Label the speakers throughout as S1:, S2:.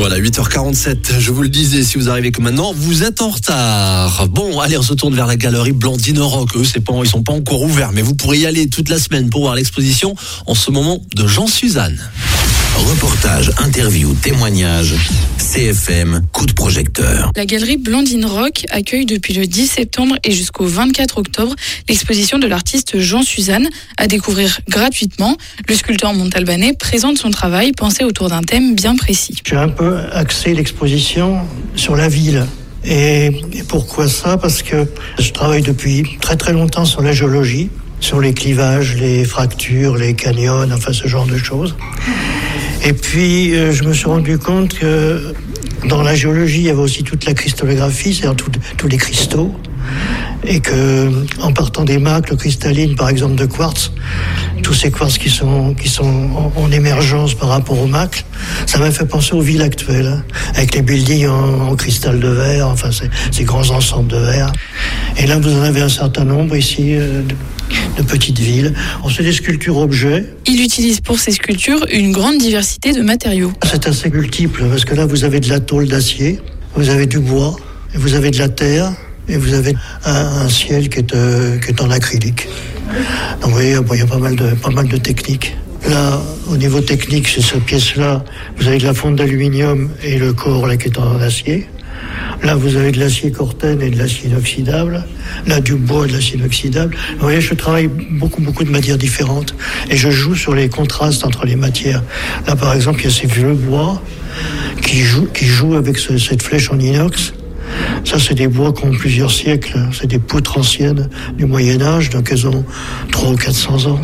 S1: Voilà, 8h47, je vous le disais, si vous arrivez que maintenant, vous êtes en retard. Bon, allez, on se tourne vers la galerie Blandine Rock. Eux, ils sont pas encore ouverts, mais vous pourrez y aller toute la semaine pour voir l'exposition en ce moment de Jean Suzanne.
S2: Reportage, interview, témoignage, CFM, coup de projecteur.
S3: La galerie Blandine Rock accueille depuis le 10 septembre et jusqu'au 24 octobre l'exposition de l'artiste Jean Suzanne à découvrir gratuitement. Le sculpteur montalbanais présente son travail pensé autour d'un thème bien précis.
S4: J'ai un peu axé l'exposition sur la ville. Et pourquoi ça ? Parce que je travaille depuis très très longtemps sur la géologie, sur les clivages, les fractures, les canyons, enfin ce genre de choses. Et puis, je me suis rendu compte que dans la géologie, il y avait aussi toute la cristallographie, c'est-à-dire tous les cristaux. Et que, en partant des macles cristallines, par exemple de quartz, tous ces quartz qui sont en émergence par rapport aux macles, ça m'a fait penser aux villes actuelles, hein, avec les buildings en cristal de verre, enfin ces grands ensembles de verre. Et là, vous en avez un certain nombre ici de petites villes. C'est des sculptures objets.
S3: Il utilise pour ses sculptures une grande diversité de matériaux.
S4: C'est assez multiple, parce que là, vous avez de la tôle d'acier, vous avez du bois, et vous avez de la terre, et vous avez un ciel qui est en acrylique. Donc vous voyez, il y a pas mal de techniques. Là, au niveau technique, c'est cette pièce-là, vous avez de la fonte d'aluminium et le corps là qui est en acier. Là, vous avez de l'acier cortène et de l'acier inoxydable. Là, du bois et de l'acier inoxydable. Vous voyez, je travaille beaucoup de matières différentes. Et je joue sur les contrastes entre les matières. Là, par exemple, il y a ces vieux bois qui jouent avec cette flèche en inox. Ça, c'est des bois qui ont plusieurs siècles. C'est des poutres anciennes du Moyen-Âge, donc elles ont 300 ou 400 ans.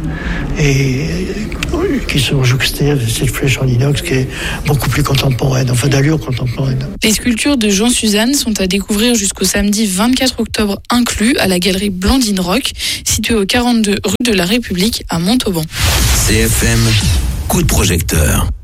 S4: Et qui sont jouxtées avec cette flèche en inox qui est beaucoup plus contemporaine, enfin d'allure contemporaine.
S3: Les sculptures de Jean Suzanne sont à découvrir jusqu'au samedi 24 octobre inclus à la galerie Blandine Rock, située au 42 rue de la République à Montauban.
S2: CFM, coup de projecteur.